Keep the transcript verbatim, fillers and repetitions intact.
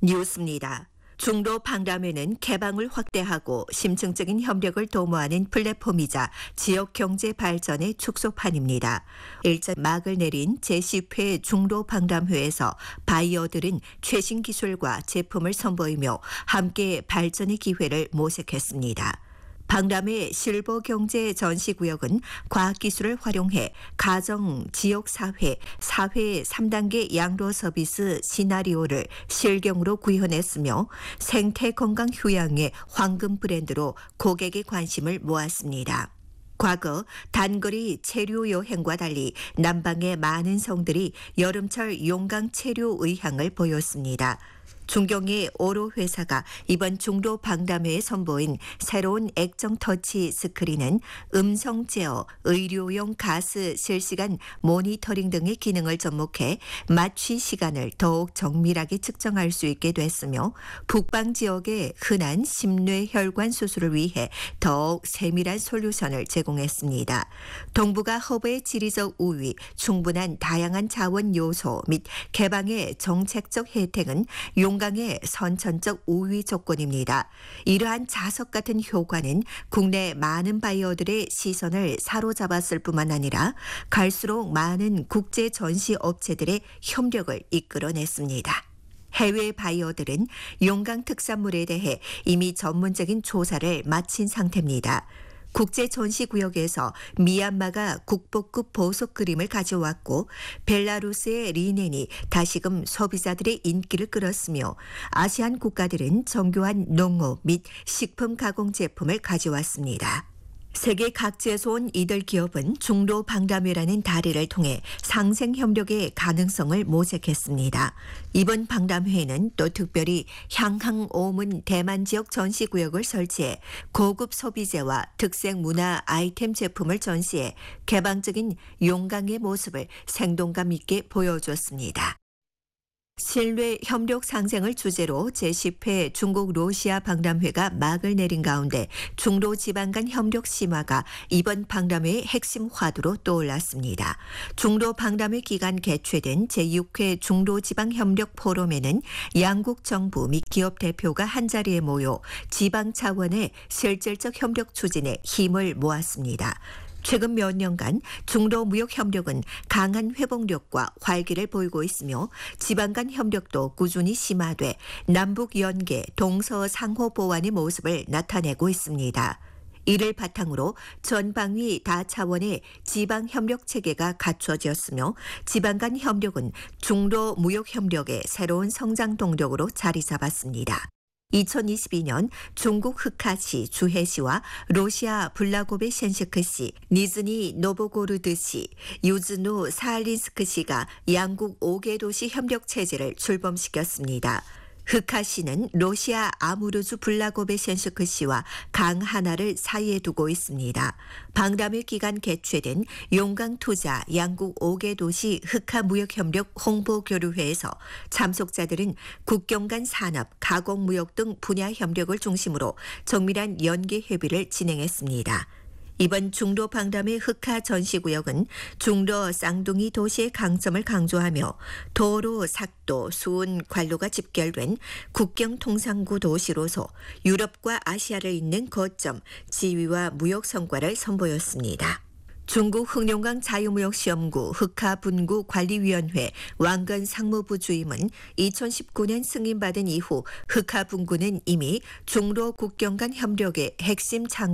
뉴스입니다. 중로 방담회는 개방을 확대하고 심층적인 협력을 도모하는 플랫폼이자 지역 경제 발전의 축소판입니다. 일전 막을 내린 제십 회 중로 방담회에서 바이어들은 최신 기술과 제품을 선보이며 함께 발전의 기회를 모색했습니다. 방담회 실버 경제 전시구역은 과학기술을 활용해 가정, 지역사회, 사회 삼 단계 양로 서비스 시나리오를 실경으로 구현했으며 생태 건강 휴양의 황금 브랜드로 고객의 관심을 모았습니다. 과거 단거리 체류 여행과 달리 남방의 많은 성들이 여름철 용강 체류 의향을 보였습니다. 중경의 오로 회사가 이번 중로 방담회에 선보인 새로운 액정 터치 스크린은 음성 제어, 의료용 가스 실시간 모니터링 등의 기능을 접목해 마취 시간을 더욱 정밀하게 측정할 수 있게 됐으며 북방 지역의 흔한 심뇌혈관 수술을 위해 더욱 세밀한 솔루션을 제공했습니다. 동북아 허브의 지리적 우위, 충분한 다양한 자원 요소 및 개방의 정책적 혜택은 용 용강의 선천적 우위 조건입니다. 이러한 자석 같은 효과는 국내 많은 바이어들의 시선을 사로잡았을 뿐만 아니라 갈수록 많은 국제 전시 업체들의 협력을 이끌어냈습니다. 해외 바이어들은 용강 특산물에 대해 이미 전문적인 조사를 마친 상태입니다. 국제 전시구역에서 미얀마가 국보급 보석 그림을 가져왔고 벨라루스의 리넨이 다시금 소비자들의 인기를 끌었으며 아시안 국가들은 정교한 농업 및 식품 가공 제품을 가져왔습니다. 세계 각지에서 온 이들 기업은 중로 방담회라는 다리를 통해 상생 협력의 가능성을 모색했습니다. 이번 방담회에는 또 특별히 향항 오문 대만 지역 전시구역을 설치해 고급 소비재와 특색 문화 아이템 제품을 전시해 개방적인 용강의 모습을 생동감 있게 보여줬습니다. 신뢰 협력 상생을 주제로 제십 회 중국 러시아 방담회가 막을 내린 가운데 중로 지방 간 협력 심화가 이번 방담회의 핵심 화두로 떠올랐습니다. 중로 방담회 기간 개최된 제육 회 중로 지방 협력 포럼에는 양국 정부 및 기업 대표가 한자리에 모여 지방 차원의 실질적 협력 추진에 힘을 모았습니다. 최근 몇 년간 중로 무역 협력은 강한 회복력과 활기를 보이고 있으며 지방 간 협력도 꾸준히 심화돼 남북 연계, 동서 상호 보완의 모습을 나타내고 있습니다. 이를 바탕으로 전방위 다차원의 지방 협력 체계가 갖춰졌으며 지방 간 협력은 중로 무역 협력의 새로운 성장 동력으로 자리 잡았습니다. 이천이십이 년 중국 흑하시 주해시와 러시아 블라고베센스크시, 니즈니 노보고르드시, 유즈누 사할린스크시가 양국 오 개 도시 협력 체제를 출범시켰습니다. 흑하시는 러시아 아무르주 블라고베센스크시와 강 하나를 사이에 두고 있습니다. 방담회 기간 개최된 용강 투자 양국 오 개 도시 흑하 무역협력 홍보교류회에서 참석자들은 국경 간 산업, 가공무역 등 분야 협력을 중심으로 정밀한 연계 협의를 진행했습니다. 이번 중로 방담회 흑하 전시구역은 중로 쌍둥이 도시의 강점을 강조하며 도로, sak도, 수운, 관로가 집결된 국경 통상구 도시로서 유럽과 아시아를 잇는 거점, 지위와 무역 성과를 선보였습니다. 중국 흑룡강 자유무역시험구 흑하분구 관리위원회 왕건 상무부 주임은 이천십구 년 승인받은 이후 흑하분구는 이미 중로 국경 간 협력의 핵심 창구